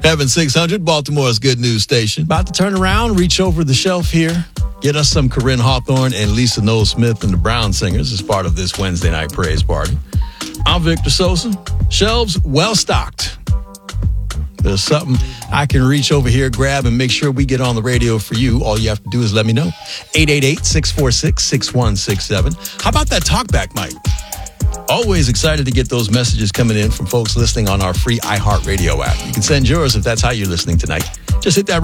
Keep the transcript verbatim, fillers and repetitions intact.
Heaven six hundred, Baltimore's good news station. About to turn around, reach over the shelf here. Get us some Corinne Hawthorne and Lisa Noel Smith and the Brown Singers as part of this Wednesday night praise party. I'm Victor Sosa. Shelves well stocked. There's something I can reach over here, grab, and make sure we get on the radio for you. All you have to do is let me know. eight eight eight, six four six, six one six seven. How about that talkback mic? Always excited to get those messages coming in from folks listening on our free iHeartRadio app. You can send yours if that's how you're listening tonight. Just hit that